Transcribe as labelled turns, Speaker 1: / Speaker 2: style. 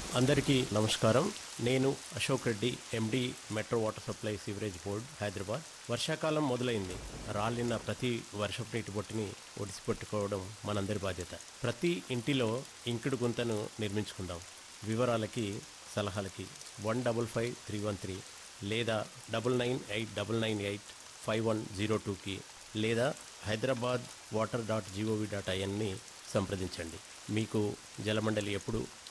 Speaker 1: అందరికీ నమస్కారం. నేను అశోక్ రెడ్డి, ఎండి, metro water supply sewerage board, Hyderabad. వర్షాకాలం మొదలైంది. రాలిన ప్రతి వర్షపు నీటి బొట్టుని ఒడిసిపెట్టుకోవడం మనందరి బాధ్యత. ప్రతి ఇంటిలో ఇంకుడు గుంతను నిర్మించుకుందాం. వివరాలకి, సలహాలకి 155313 లేదా 9989985102కి లేదా హైదరాబాద్ water.gov.inని సంప్రదించండి. మీకు జలమండలి ఎప్పుడు